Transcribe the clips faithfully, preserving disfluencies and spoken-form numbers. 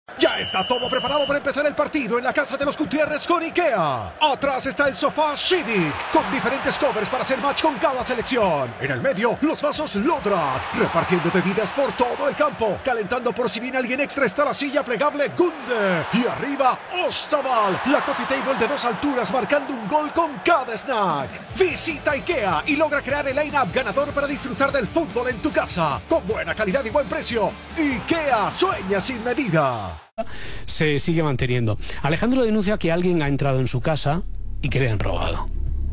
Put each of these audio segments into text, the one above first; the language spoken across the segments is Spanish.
Ya está todo preparado para empezar el partido en la casa de los Gutiérrez con IKEA. Atrás está el sofá Civic, con diferentes covers para hacer match con cada selección. En el medio, los vasos Lodrat, repartiendo bebidas por todo el campo. Calentando por si viene alguien extra está la silla plegable Gunde. Y arriba, Ostaval, la coffee table de dos alturas marcando un gol con cada snack. Visita IKEA y logra crear el line-up ganador para disfrutar del fútbol en tu casa. Con buena calidad y buen precio. IKEA sueña sin medida. Se sigue manteniendo. Alejandro denuncia que alguien ha entrado en su casa y que le han robado.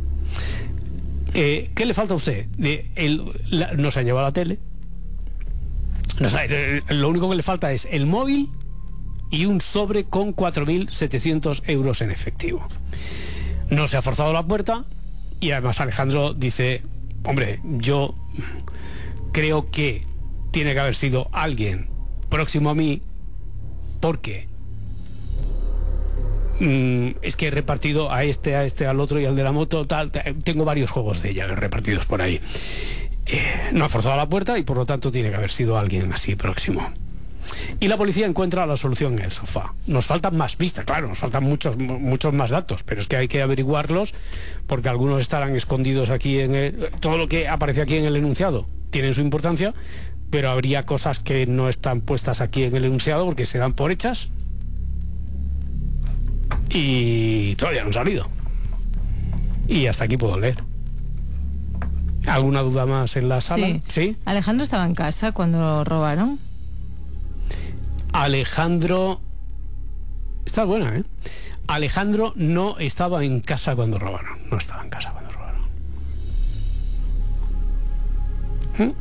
Eh, ¿Qué le falta a usted? De, el, la, no se han llevado la tele. No, sabe, lo único que le falta es el móvil y un sobre con cuatro mil setecientos euros en efectivo. No se ha forzado la puerta y además Alejandro dice: hombre, yo creo que tiene que haber sido alguien próximo a mí, porque mm, es que he repartido a este, a este, al otro y al de la moto, tal, tengo varios juegos de ella repartidos por ahí. Eh, no ha forzado la puerta y por lo tanto tiene que haber sido alguien así próximo. Y la policía encuentra la solución en el sofá. Nos faltan más pistas, claro, nos faltan muchos, muchos más datos, pero es que hay que averiguarlos porque algunos estarán escondidos aquí en el, todo lo que aparece aquí en el enunciado tiene su importancia, pero habría cosas que no están puestas aquí en el enunciado porque se dan por hechas y todavía no han salido. Y hasta aquí puedo leer. ¿Alguna duda más en la sala? Sí. ¿Sí? ¿Alejandro estaba en casa cuando lo robaron? Alejandro... Está buena, ¿eh? Alejandro no estaba en casa cuando robaron. No estaba en casa cuando robaron. ¿Mm?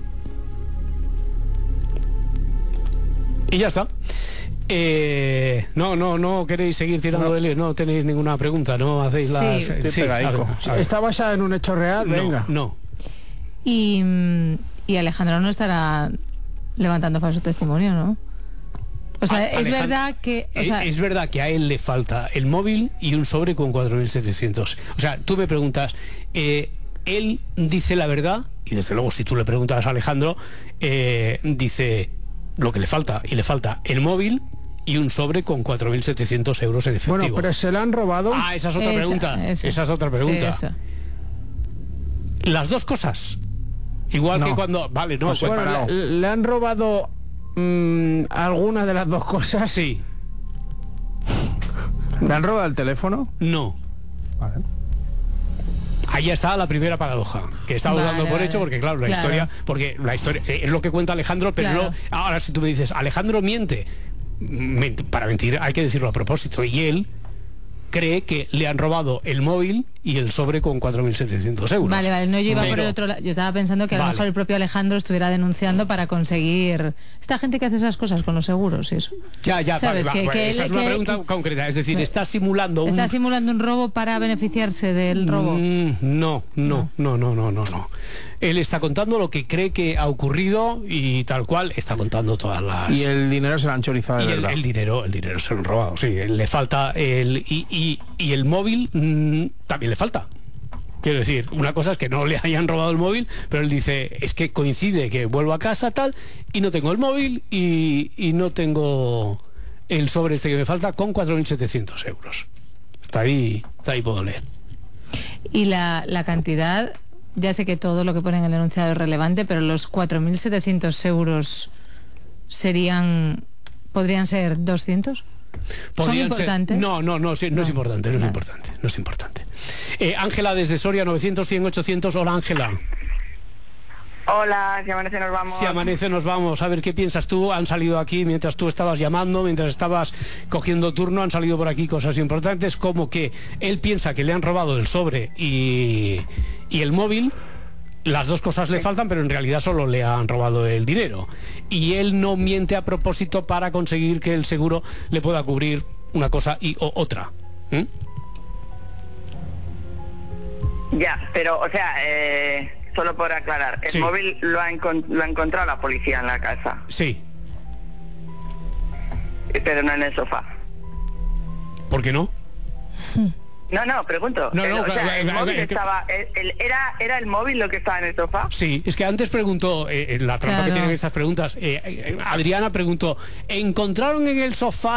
Y ya está. Eh, no, no, no queréis seguir tirando No. de lío, no tenéis ninguna pregunta, no hacéis la... Sí. Sí, a ver, a ver. ¿Está basada en un hecho real? No, Venga. no. Y, mm, y Alejandro no estará levantando falso testimonio, ¿no? O sea, A- es Alejandro- verdad que... O Eh, sea, es verdad que a él le falta el móvil y un sobre con cuatro mil setecientos. O sea, tú me preguntas, eh, él dice la verdad, y desde luego si tú le preguntas a Alejandro, eh, dice lo que le falta, y le falta el móvil y un sobre con cuatro mil setecientos euros en efectivo. Bueno, pero se la han robado. Ah, esa es otra esa- pregunta. esa. Esa es otra pregunta. Sí, esa. Las dos cosas. Igual No. que cuando... Vale, no, Pues pues- bueno, le, le han robado mm, alguna de las dos cosas. sí, ¿Le han robado el teléfono? no. Vale. Ahí está la primera paradoja, que estaba Vale, dando por vale. hecho, porque claro, la Claro. historia, porque la historia eh, es lo que cuenta Alejandro, pero Claro. no- ahora si tú me dices, Alejandro miente, ment- para mentir hay que decirlo a propósito, y él cree que le han robado el móvil y el sobre con cuatro mil setecientos euros. Vale, vale, no, yo iba por Pero- el otro lado. Yo estaba pensando que a lo Vale. mejor el propio Alejandro estuviera denunciando para conseguir... Esta gente que hace esas cosas con los seguros y eso. Ya, ya, ¿Sabes? vale, Que- va, que esa él- es una que- pregunta concreta, es decir, está simulando un... ¿Está simulando un robo para beneficiarse del robo? Mm, no, no, no, no, no, no, no. Él está contando lo que cree que ha ocurrido y tal cual está contando todas las... Y el dinero se lo han chorizado de Y el, verdad. el dinero, el dinero se lo han robado, sí, le falta el y, y, y el móvil mm, también le falta. Quiero decir, una cosa es que no le hayan robado el móvil, pero él dice, es que coincide que vuelvo a casa tal y no tengo el móvil y, y no tengo el sobre este que me falta con cuatro mil setecientos euros. Está ahí, está ahí puedo leer. Y la, la cantidad, ya sé que todo lo que pone en el enunciado es relevante, pero los cuatro mil setecientos euros serían, podrían ser doscientos. Podrían ¿Son ser- importantes? No, no, no, sí, no, No. es importante, no es Vale. importante, no es importante. Eh, Ángela desde Soria, novecientos, cien, ochocientos. Hola, Ángela. Hola, si amanece nos vamos. Si amanece nos vamos. A ver, ¿qué piensas tú? Han salido aquí mientras tú estabas llamando, mientras estabas cogiendo turno, han salido por aquí cosas importantes, como que él piensa que le han robado el sobre y, y el móvil. Las dos cosas le faltan, pero en realidad solo le han robado el dinero. Y él no miente a propósito para conseguir que el seguro le pueda cubrir una cosa y o otra. ¿Mm? Ya, pero, o sea, eh, solo por aclarar, el Sí. móvil lo ha, encon- lo ha encontrado la policía en la casa, Sí. eh, pero no en el sofá. ¿Por qué no? No, no, pregunto. No, El- no, o sea, claro, el claro, móvil claro, que- estaba... el- el- era, ¿Era el móvil lo que estaba en el sofá? Sí, es que antes preguntó, eh, en la trampa que Claro. tienen estas preguntas, eh, eh, Adriana preguntó, ¿encontraron en el sofá